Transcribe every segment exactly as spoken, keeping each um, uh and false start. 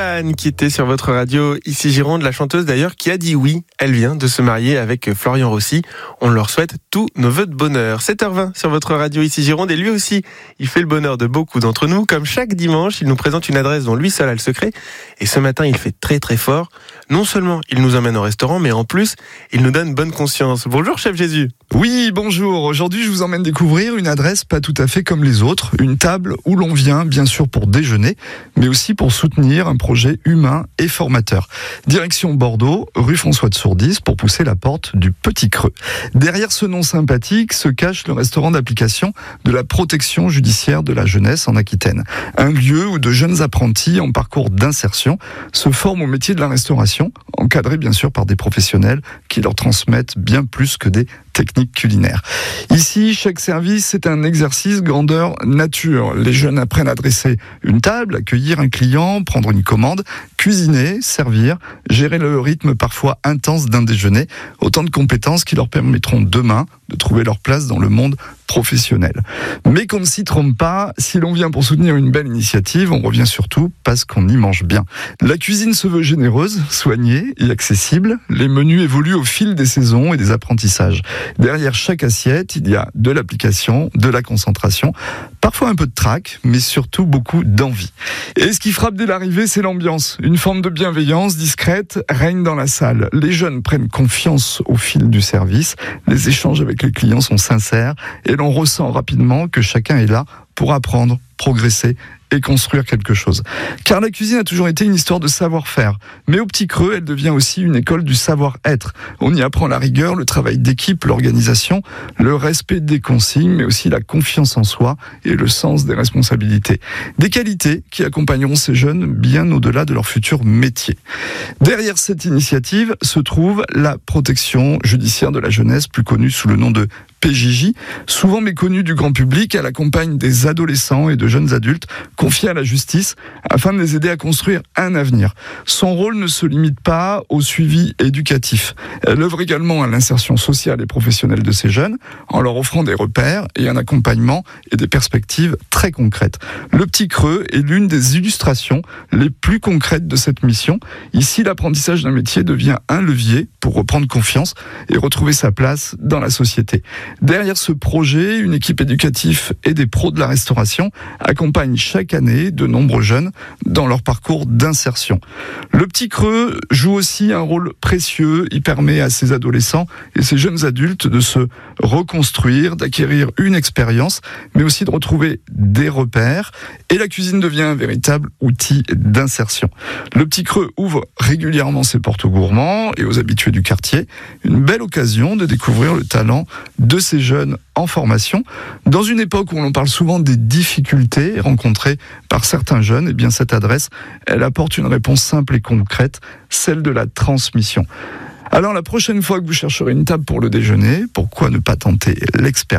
Joanne qui était sur votre radio ici Gironde, la chanteuse d'ailleurs qui a dit oui. Elle vient de se marier avec Florian Rossi. On leur souhaite tous nos vœux de bonheur. sept heures vingt sur votre radio ici Gironde et lui aussi, il fait le bonheur de beaucoup d'entre nous. Comme chaque dimanche, il nous présente une adresse dont lui seul a le secret. Et ce matin, il fait très très fort. Non seulement il nous emmène au restaurant, mais en plus, il nous donne bonne conscience. Bonjour chef Jésus. Oui, bonjour. Aujourd'hui, je vous emmène découvrir une adresse pas tout à fait comme les autres. Une table où l'on vient, bien sûr, pour déjeuner, mais aussi pour soutenir un projet humain et formateur. Direction Bordeaux, rue François de Sourdis, pour pousser la porte du Petit Creux. Derrière ce nom sympathique se cache le restaurant d'application de la protection judiciaire de la jeunesse en Aquitaine. Un lieu où de jeunes apprentis en parcours d'insertion se forment au métier de la restauration, encadrés bien sûr par des professionnels qui leur transmettent bien plus que des techniques culinaires. Ici, chaque service est un exercice grandeur nature. Les jeunes apprennent à dresser une table, accueillir un client, prendre une commande, cuisiner, servir, gérer le rythme parfois intense d'un déjeuner. Autant de compétences qui leur permettront demain de trouver leur place dans le monde professionnel. Mais qu'on ne s'y trompe pas, si l'on vient pour soutenir une belle initiative, on revient surtout parce qu'on y mange bien. La cuisine se veut généreuse, soignée et accessible. Les menus évoluent au fil des saisons et des apprentissages. Derrière chaque assiette, il y a de l'application, de la concentration, parfois un peu de trac, mais surtout beaucoup d'envie. Et ce qui frappe dès l'arrivée, c'est l'ambiance. Une forme de bienveillance discrète règne dans la salle. Les jeunes prennent confiance au fil du service. Les échanges avec les clients sont sincères et l'on ressent rapidement que chacun est là pour apprendre, progresser et construire quelque chose. Car la cuisine a toujours été une histoire de savoir-faire. Mais au Petit Creux, elle devient aussi une école du savoir-être. On y apprend la rigueur, le travail d'équipe, l'organisation, le respect des consignes, mais aussi la confiance en soi et le sens des responsabilités. Des qualités qui accompagneront ces jeunes bien au-delà de leur futur métier. Derrière cette initiative se trouve la protection judiciaire de la jeunesse, plus connue sous le nom de P J J. Souvent méconnue du grand public, elle accompagne des adolescents et de jeunes adultes confiés à la justice afin de les aider à construire un avenir. Son rôle ne se limite pas au suivi éducatif. Elle œuvre également à l'insertion sociale et professionnelle de ces jeunes en leur offrant des repères et un accompagnement et des perspectives très concrètes. Le Petit Creux est l'une des illustrations les plus concrètes de cette mission. Ici, l'apprentissage d'un métier devient un levier pour reprendre confiance et retrouver sa place dans la société. Derrière ce projet, une équipe éducative et des pros de la restauration accompagnent chaque année de nombreux jeunes dans leur parcours d'insertion. Le Petit Creux joue aussi un rôle précieux. Il permet à ces adolescents et ces jeunes adultes de se reconstruire, d'acquérir une expérience, mais aussi de retrouver des repères. Et la cuisine devient un véritable outil d'insertion. Le Petit Creux ouvre régulièrement ses portes aux gourmands et aux habitués du quartier. Une belle occasion de découvrir le talent de ces jeunes en formation. Dans une époque où l'on parle souvent des difficultés rencontrées par certains jeunes, eh bien cette adresse, elle apporte une réponse simple et concrète, celle de la transmission. Alors la prochaine fois que vous chercherez une table pour le déjeuner, pourquoi ne pas tenter l'expérience ?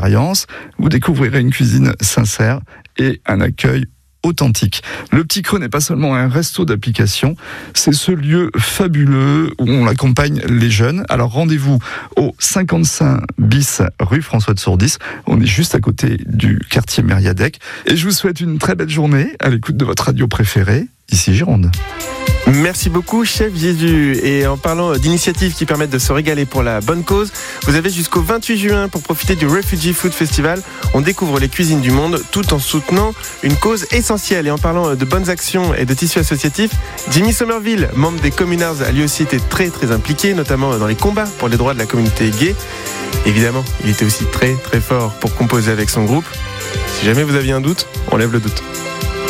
Vous découvrirez une cuisine sincère et un accueil authentique. Le Petit Creux n'est pas seulement un resto d'application, c'est ce lieu fabuleux où on accompagne les jeunes. Alors rendez-vous au cinquante-cinq bis rue François de Sourdis. On est juste à côté du quartier Mériadec. Et je vous souhaite une très belle journée à l'écoute de votre radio préférée, ici Gironde. Merci beaucoup, chef Jésus. Et en parlant d'initiatives qui permettent de se régaler pour la bonne cause, vous avez jusqu'au vingt-huit juin pour profiter du Refugee Food Festival. On découvre les cuisines du monde tout en soutenant une cause essentielle. Et en parlant de bonnes actions et de tissus associatifs, Jimmy Somerville, membre des Communards, a lui aussi été très très impliqué, notamment dans les combats pour les droits de la communauté gay. Évidemment, il était aussi très très fort pour composer avec son groupe. Si jamais vous aviez un doute, on lève le doute.